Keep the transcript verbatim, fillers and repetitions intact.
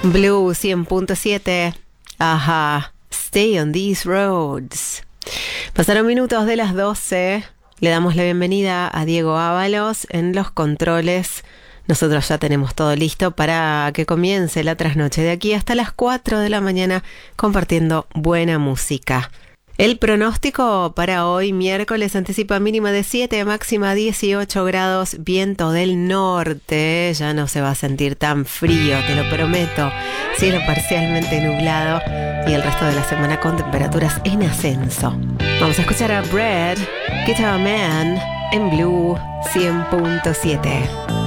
Blue cien punto siete. Ajá. Stay on these roads. Pasaron minutos de las doce. Le damos la bienvenida a Diego Ábalos en los controles. Nosotros ya tenemos todo listo para que comience la trasnoche de aquí hasta las cuatro de la mañana compartiendo buena música. El pronóstico para hoy miércoles anticipa mínima de siete, máxima dieciocho grados, viento del norte, ya no se va a sentir tan frío, te lo prometo, cielo parcialmente nublado y el resto de la semana con temperaturas en ascenso. Vamos a escuchar a Brad, Guitar Man, en Blue cien punto siete.